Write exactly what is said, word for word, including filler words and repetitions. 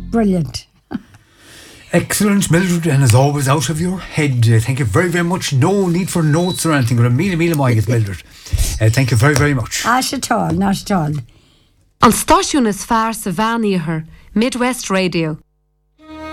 Brilliant. Excellent, Mildred, and as always, out of your head. Uh, thank you very, very much. No need for notes or anything. But a mile, mile maigas, Mildred. Uh, thank you very, very much. Not at all, not at all. An stáisiún is fearr sa bhean iarthar, Midwest Radio.